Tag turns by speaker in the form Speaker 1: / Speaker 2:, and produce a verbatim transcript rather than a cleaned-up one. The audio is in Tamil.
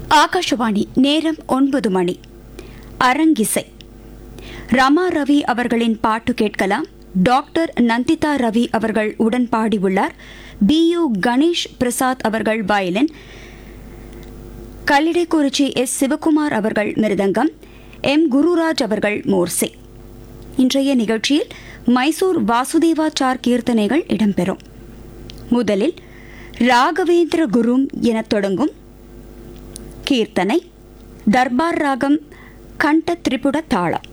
Speaker 1: ஆகாஷவாணி. நேரம் ஒன்பது மணி. அரங்கிசை. ரமா ரவி அவர்களின் பாட்டு கேட்கலாம். டாக்டர் நந்திதா ரவி அவர்கள் உடன் பாடியுள்ளார். பி யு கணேஷ் பிரசாத் அவர்கள் வயலின், கல்லிடைக்குறிச்சி எஸ் சிவகுமார் அவர்கள் மிருதங்கம், எம் குருராஜ் அவர்கள் மோர்சே. இன்றைய நிகழ்ச்சியில் மைசூர் வாசுதேவாச்சார் கீர்த்தனைகள் இடம்பெறும். முதலில் ராகவேந்திர குரும் எனத் தொடங்கும் கீர்த்தனை, தர்பார் ராகம் கண்ட திரிபுட தாளம்.